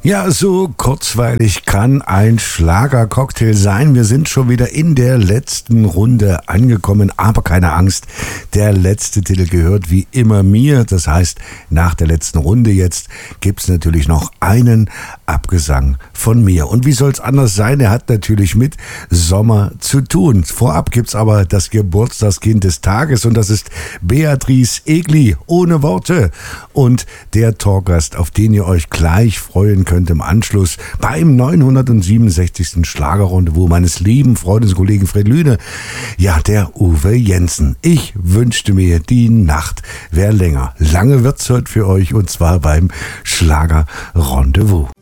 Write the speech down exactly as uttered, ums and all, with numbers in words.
Ja, so kurzweilig kann ein Schlagercocktail sein. Wir sind schon wieder in der letzten Runde angekommen, aber keine Angst, der letzte Titel gehört wie immer mir. Das heißt, nach der letzten Runde jetzt gibt's natürlich noch einen Abgesang von mir. Und wie soll's anders sein? Er hat natürlich mit Sommer zu tun. Vorab gibt's aber das Geburtstagskind des Tages und das ist Beatrice Egli, ohne Worte. Und der Talkgast, auf den ihr euch gleich freuen könnt im Anschluss beim neunhundertsiebenundsechzigsten Schlagerrendezvous meines lieben Freundes und Kollegen Fred Lüne. Ja, der Uwe Jensen. Ich wünschte mir, die Nacht wäre länger. Lange wird's heute für euch und zwar beim Schlagerrendezvous.